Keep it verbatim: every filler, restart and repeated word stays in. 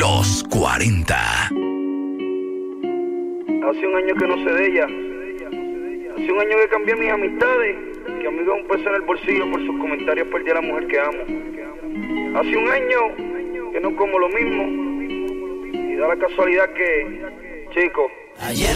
Los cuarenta. Hace un año que no sé de ella. Hace un año que cambié mis amistades. Que amigo un peso en el bolsillo por sus comentarios perdí a la mujer que amo. Hace un año que no como lo mismo. Y da la casualidad que, chico, ayer